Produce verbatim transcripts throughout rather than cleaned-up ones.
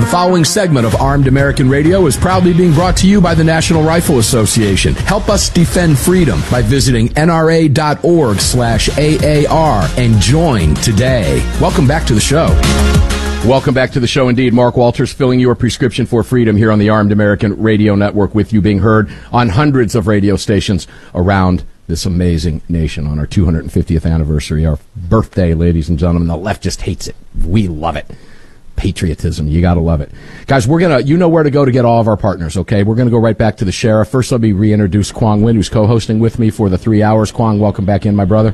The following segment of Armed American Radio is proudly being brought to you by the National Rifle Association. Help us defend freedom by visiting nra.org slash AAR and join today. Welcome back to the show. Welcome back to the show indeed. Mark Walters filling your prescription for freedom here on the Armed American Radio Network, with you being heard on hundreds of radio stations around this amazing nation on our two hundred fiftieth anniversary, our birthday, ladies and gentlemen. The left just hates it. We love it. Patriotism, you got to love it. Guys, we're going to, you know where to go to get all of our partners, okay? We're going to go right back to the sheriff. First, let me reintroduce Quang Nguyen, who's co-hosting with me for the three hours. Quang, welcome back in, my brother.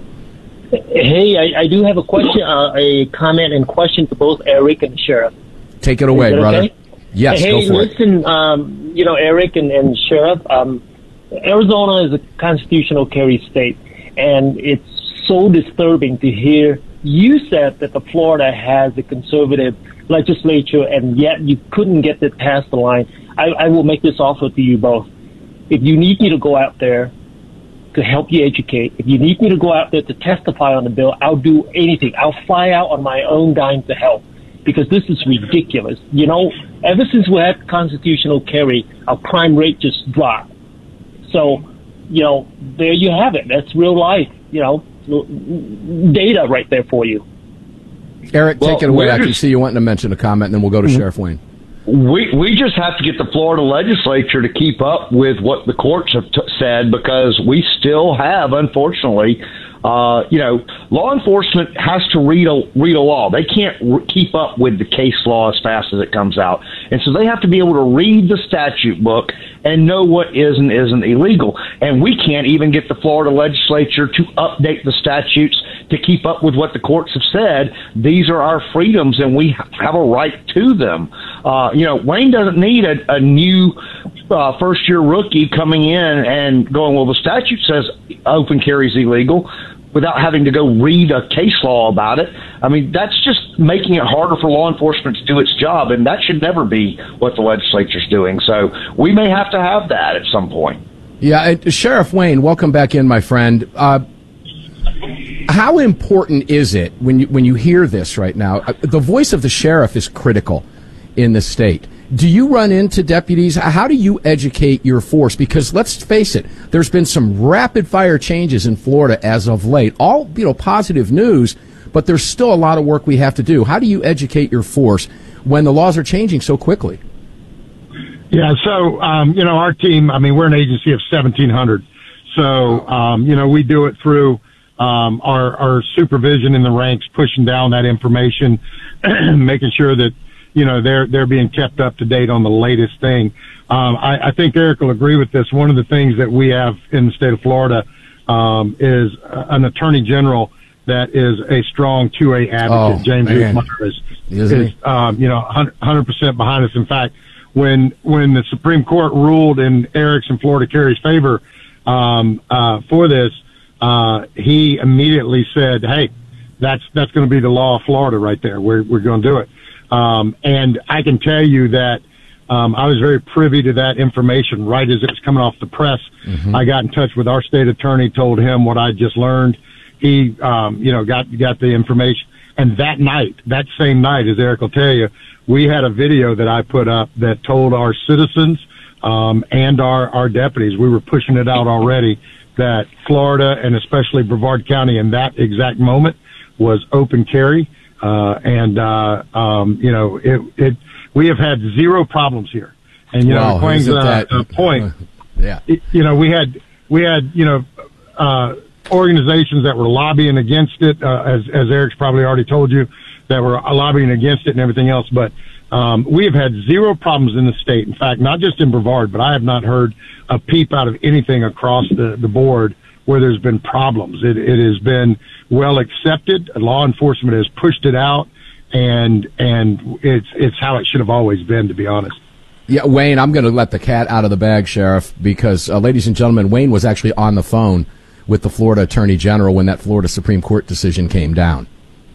Hey, I, I do have a question, uh, a comment and question to both Eric and the sheriff. Take it away, brother. Okay? Yes, hey, go for listen, it. Hey, listen, um, you know, Eric and, and sheriff, um, Arizona is a constitutional carry state, and it's so disturbing to hear you said that the Florida has a conservative legislature, and yet you couldn't get it past the line. I, I will make this offer to you both. If you need me to go out there to help you educate, if you need me to go out there to testify on the bill, I'll do anything. I'll fly out on my own dime to help, because this is ridiculous. You know, ever since we had constitutional carry, our crime rate just dropped. So, you know, there you have it. That's real life, you know, data right there for you. Eric, well, take it away. I just, can see you wanting to mention a comment, and then we'll go to mm-hmm. Sheriff Wayne. We we just have to get the Florida legislature to keep up with what the courts have t- said, because we still have, unfortunately, uh, you know, law enforcement has to read a read a law. They can't re- keep up with the case law as fast as it comes out, and so they have to be able to read the statute book and know what is and isn't illegal. And we can't even get the Florida legislature to update the statutes to keep up with what the courts have said. These are our freedoms, and we have a right to them. Uh, you know, Wayne doesn't need a, a new uh, first-year rookie coming in and going, well, the statute says open carry is illegal, without having to go read a case law about it. I mean, that's just making it harder for law enforcement to do its job, and that should never be what the legislature's doing. So we may have to have that at some point. Yeah, uh, Sheriff Wayne, welcome back in, my friend. Uh, how important is it when you when you hear this right now? Uh, the voice of the sheriff is critical in the state. Do you run into deputies? How do you educate your force? Because let's face it, there's been some rapid fire changes in Florida as of late. All, you know, positive news, but there's still a lot of work we have to do. How do you educate your force when the laws are changing so quickly? Yeah, so, um, you know, our team, I mean, we're an agency of seventeen hundred. So, um, you know, we do it through um, our, our supervision in the ranks, pushing down that information, making sure that, you know, they're, they're being kept up to date on the latest thing. Um, I, I think Eric will agree with this. One of the things that we have in the state of Florida, um, is an attorney general that is a strong two A advocate. Oh, James man. is, is, is um, you know, one hundred percent behind us. In fact, when, when the Supreme Court ruled in Eric's and Florida Carry's favor, um, uh, for this, uh, he immediately said, hey, that's, that's going to be the law of Florida right there. We're, we're going to do it. Um, and I can tell you that um, I was very privy to that information right as it was coming off the press. Mm-hmm. I got in touch with our state attorney, told him what I just learned. He, um, you know, got got the information. And that night, that same night, as Eric will tell you, we had a video that I put up that told our citizens um, and our, our deputies, we were pushing it out already, that Florida and especially Brevard County in that exact moment was open carry. Uh, and, uh, um, you know, it, it, we have had zero problems here. And, you wow, know, Quang's uh, uh, point, yeah. it, you know, we had, we had, you know, uh, organizations that were lobbying against it, uh, as, as Eric's probably already told you, that were lobbying against it and everything else. But, um, we have had zero problems in the state. In fact, not just in Brevard, but I have not heard a peep out of anything across the, the board where there's been problems. It, it has been well accepted. Law enforcement has pushed it out, and and it's it's how it should have always been, to be honest. Yeah, Wayne, I'm going to let the cat out of the bag, Sheriff, because, uh, ladies and gentlemen, Wayne was actually on the phone with the Florida Attorney General when that Florida Supreme Court decision came down.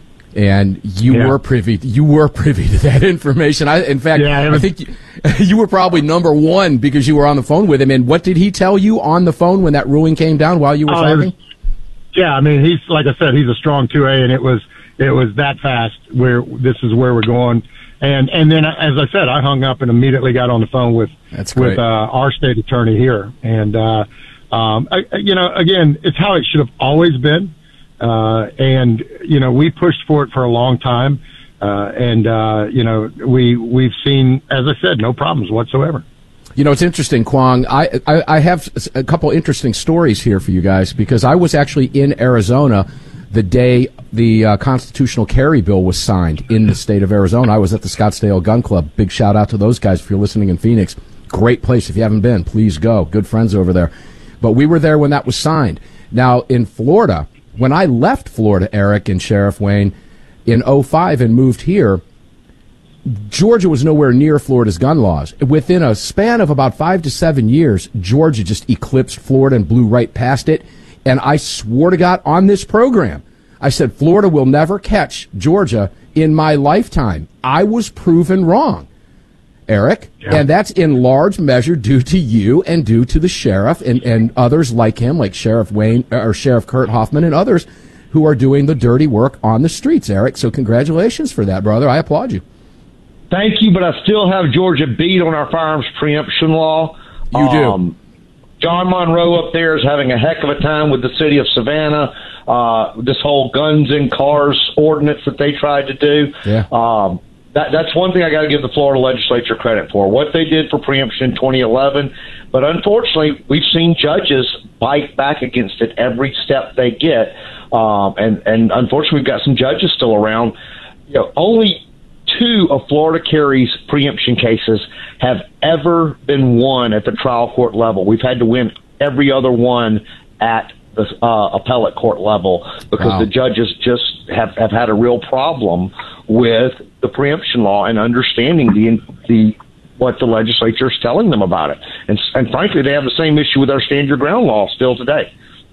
And you yeah. were privy, you were privy to that information. I, in fact, yeah, I, I think you, you were probably number one because you were on the phone with him. And what did he tell you on the phone when that ruling came down while you were oh, talking? Was, yeah, I mean, he's, like I said, he's a strong two A, and it was, it was that fast where this is where we're going. And, and then, as I said, I hung up and immediately got on the phone with, That's great. with, uh, our state attorney here. And, uh, um, I, you know, again, it's how it should have always been. Uh, and, you know, we pushed for it for a long time. Uh, and, uh, you know, we, we've seen, as I said, no problems whatsoever. You know, it's interesting, Kwong. I, I, I have a couple interesting stories here for you guys, because I was actually in Arizona the day the uh, constitutional carry bill was signed in the state of Arizona. I was at the Scottsdale Gun Club. Big shout out to those guys if you're listening in Phoenix. Great place. If you haven't been, please go. Good friends over there. But we were there when that was signed. Now, in Florida, when I left Florida, Eric and Sheriff Wayne, in oh five and moved here, Georgia was nowhere near Florida's gun laws. Within a span of about five to seven years, Georgia just eclipsed Florida and blew right past it. And I swore to God on this program, I said, Florida will never catch Georgia in my lifetime. I was proven wrong, Eric. Yeah. And that's in large measure due to you and due to the sheriff and, and others like him, like Sheriff Wayne or Sheriff Kurt Hoffman and others who are doing the dirty work on the streets, Eric. So congratulations for that, brother. I applaud you. Thank you, but I still have Georgia beat on our firearms preemption law. You do. Um, John Monroe up there is having a heck of a time with the city of Savannah. Uh, this whole guns in cars ordinance that they tried to do. Yeah. Um, that, that's one thing I got to give the Florida legislature credit for, what they did for preemption in twenty eleven. But unfortunately, we've seen judges bite back against it every step they get. Um, and, and unfortunately, we've got some judges still around. You know, only two of Florida Carry's preemption cases have ever been won at the trial court level. We've had to win every other one at the uh, appellate court level because Wow. the judges just have, have had a real problem with the preemption law and understanding the the what the legislature is telling them about it. And, and frankly, they have the same issue with our stand your ground law still today.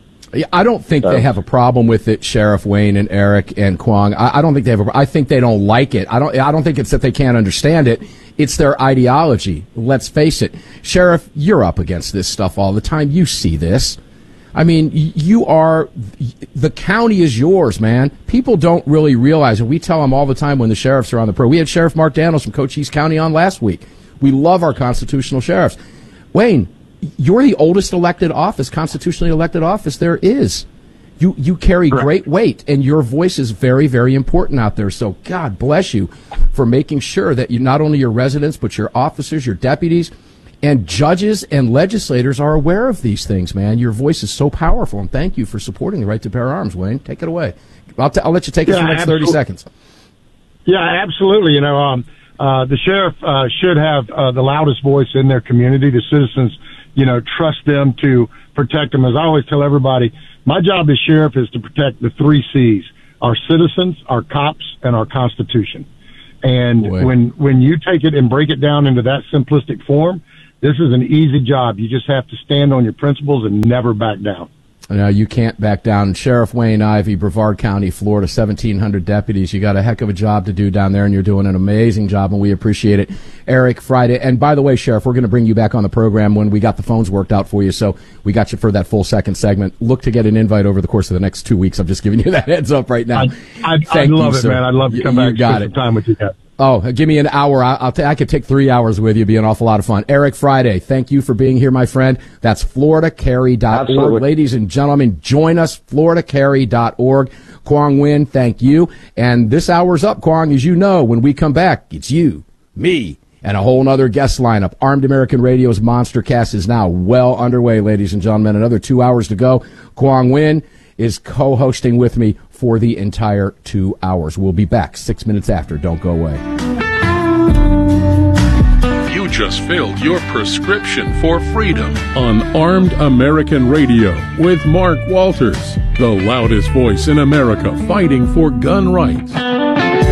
I don't think they have a problem with it, Sheriff Wayne and Eric and Kwong. I, I don't think they have a, I think they don't like it. I don't, I don't think it's that they can't understand it. It's their ideology. Let's face it. Sheriff, you're up against this stuff all the time. You see this. I mean, you are, the county is yours, man. People don't really realize, and we tell them all the time when the sheriffs are on the pro. We had Sheriff Mark Daniels from Cochise County on last week. We love our constitutional sheriffs. Wayne, you're the oldest elected office, constitutionally elected office there is. You you carry Correct. great weight, and your voice is very, very important out there. So God bless you for making sure that you, not only your residents, but your officers, your deputies, and judges and legislators are aware of these things, man. Your voice is so powerful, and thank you for supporting the right to bear arms, Wayne. Take it away. I'll, t- I'll let you take Yeah, it for the next absolutely. thirty seconds. Yeah, absolutely. You know, um, uh, the sheriff uh, should have uh, the loudest voice in their community. The citizens, you know, trust them to protect them. As I always tell everybody, my job as sheriff is to protect the three C's: our citizens, our cops, and our Constitution. And Boy. when when you take it and break it down into that simplistic form, this is an easy job. You just have to stand on your principles and never back down. No, you can't back down. Sheriff Wayne Ivey, Brevard County, Florida, seventeen hundred deputies. You got a heck of a job to do down there, and you're doing an amazing job, and we appreciate it. Eric, Friday. And by the way, Sheriff, we're going to bring you back on the program when we got the phones worked out for you, so we got you for that full second segment. Look to get an invite over the course of the next two weeks. I'm just giving you that heads up right now. I'd, I'd, Thank I'd love you, it, sir. man. I'd love to come you, back you and got spend it. some time with you guys. Oh, give me an hour. I, I'll t- I could take three hours with you. It'd be an awful lot of fun. Eric Friday, thank you for being here, my friend. That's florida carry dot org. Absolutely. Ladies and gentlemen, join us, florida carry dot org. Kwong Win, thank you. And this hour's up, Kwong. As you know, when we come back, it's you, me, and a whole nother guest lineup. Armed American Radio's Monster Cast is now well underway, ladies and gentlemen. Another two hours to go. Kwong Win is co-hosting with me for the entire two hours. We'll be back six minutes after. Don't go away. You just filled your prescription for freedom on Armed American Radio with Mark Walters, the loudest voice in America fighting for gun rights.